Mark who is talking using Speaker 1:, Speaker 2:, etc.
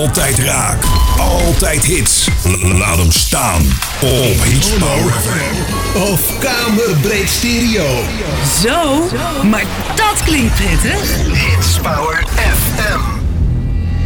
Speaker 1: Altijd raak. Altijd hits. Laat hem staan. Op Hitspower FM.
Speaker 2: Of kamerbreed stereo.
Speaker 3: Zo, maar dat klinkt prettig.
Speaker 4: Hitspower FM.